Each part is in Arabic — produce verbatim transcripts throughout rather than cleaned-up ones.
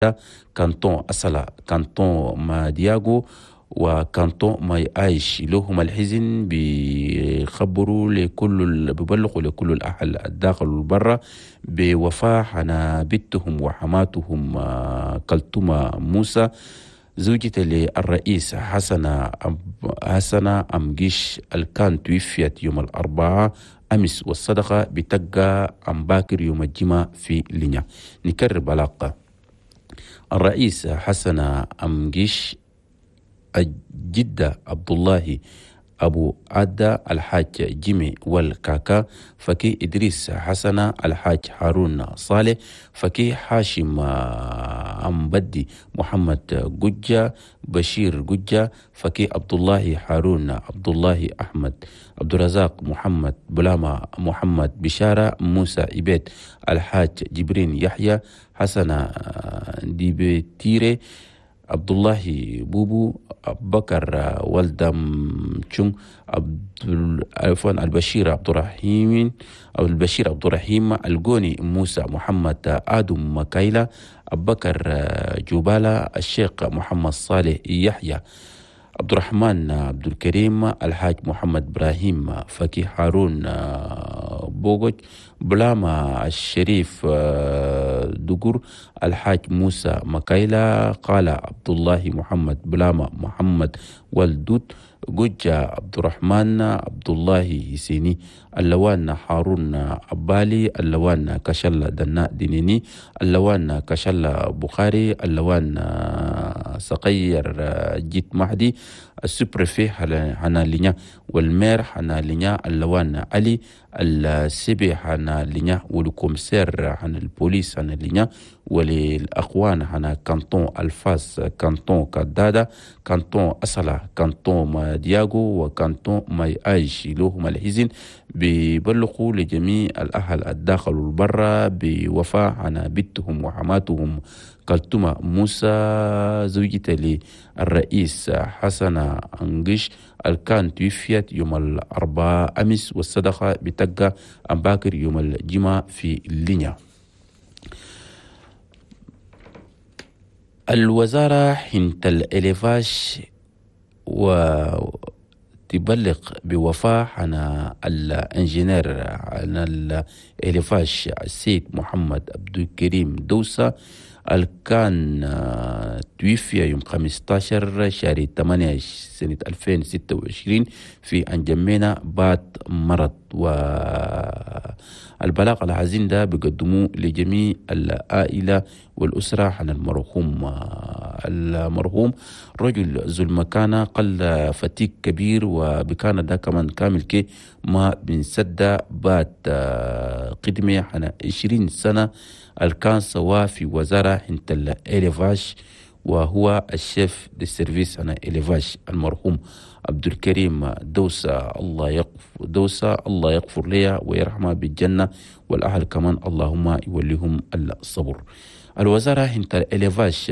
كانتون أسلا كانتون مادياغو وكانتون ماي عايش لهم الحزن بيخبروا لكل ال... بيبلغوا لكل الأهل الداخل والبرة بوفاة حنابتهم وحماتهم كلثوم موسى زوجة للرئيس حسن أم... حسن أمجيش الكان توفيت يوم الأربعاء أمس، والصدقة بتقى أم باكر يوم الجمعة في لينيا. نكرر بلاقة الرئيس حسن أمجيش الجدة عبد الله أبو عدى الحاج جيمي والكاكا فكي إدريس حسن الحاج هارون صالح فكي حاشم أمبدي محمد ججة بشير ججة فكي عبد الله هارون عبد الله أحمد عبد الرزاق محمد بلامة محمد بشارة موسى إبيت الحاج جبرين يحيى حسن ديبتيري عبد الله بوبو بكر والدم تشون عبد عفوا البشير عبد الرحيم أو البشير عبد الرحيم الجوني موسى محمد آدم مكايلة بكر جوبالة الشيخ محمد صالح يحيى عبد الرحمن عبد الكريم الحاج محمد إبراهيم فكي هارون بوغج بلاما الشريف دقور الحاج موسى مكايلة قال عبد الله محمد بلاما محمد والدود جوجا عبد الرحمن عبد الله حسيني اللوان هارون عبالي اللوان كشل دناء دينيني اللوان كشل بخاري اللوان سقير جيت مهدي السوبرفي حنا لينيا والمير حنا لينيا اللوان علي السبي حنا لينيا والكومسير حنا البوليس حنا لينيا وللأقوان حنا كانتون الفاس كانتون كدادا كانتون أصلا كانتون مادياغو وكانتون ماي عايش لهم الحزن بيبلغوا لجميع الأهل الداخل والبرة بوفاة حنابتهم وحماتهم كلثوم موسى زوجة للرئيس حسن أنجش الكان توفيت يوم الأربعاء أمس، والصدقة بتقى أم باكر يوم الجمعة في لينيا. الوزارة حنت الإليفاش وتبلغ بوفاة عن الانجينير عن الإليفاش السيد محمد عبد الكريم دوسة الكان توفي يوم خمسة عشر شهر ثمانية سنة ألفين وستة وعشرين في أنجمينا بعد مرض. والبلاغ الحزين ده بيقدموه لجميع العائلة والأسرة عن المرحوم. المرحوم رجل ذو المكانة قل فتيك كبير، وبكان ده كمان كامل كي ما بنسد بعد قدمه عن عشرين سنة الكان سوا في وزارة حنت الإليفاش، وهو الشيف دي سيرفيس عن إليفاش المرحوم عبد الكريم دوسة. الله يغفر دوسة الله يغفر ليه ويرحمه بالجنة، والأهل كمان اللهم يوليهم الصبر. الوزارة حنت الإليفاش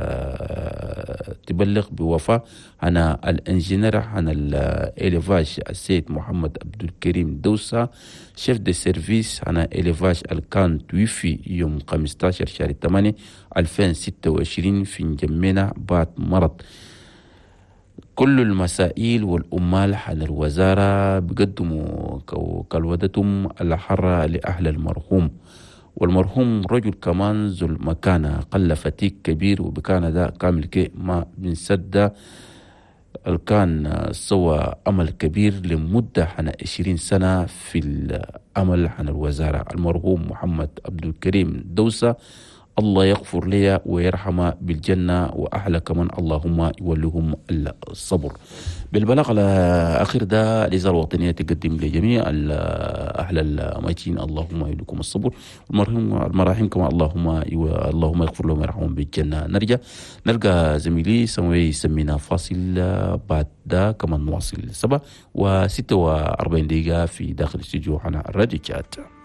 تبلغ بوفاة عن الانجينير عن الإليفاش السيد محمد عبد الكريم دوسة شيف دي سيرفيس عن إليفاش الكان توفي يوم خمسة عشر شهر ثمانية ألفين وستة وعشرين في نجمينا بعد مرض. كل المسائل والأمال عن الوزارة بقدموا كالودتهم الحرة لأهل المرحوم. والمرحوم رجل كمان ذو المكانة قل فتيك كبير، وبكان ده كامل كي ما بنسد الكان سوى أمل كبير لمدة عن عشرين سنة في الأمل عن الوزارة. المرحوم محمد عبد الكريم دوسة الله يغفر لي ويرحمه بالجنة، وأهل كمان اللهم يولهم الصبر. بالبلاغ الأخير ده الإذاعة الوطنية تقدم لجميع أهل الميتين اللهم يولكم الصبر، المرحوم المراحم كما اللهم اللهم يغفر لهم ويرحمهم بالجنة. نرجع نلقى زميلي سموي يسمينا فاصل بعد ده كمان نواصل سبعة وستة وأربعين دقيقة في داخل الاستديو على الراديو جات.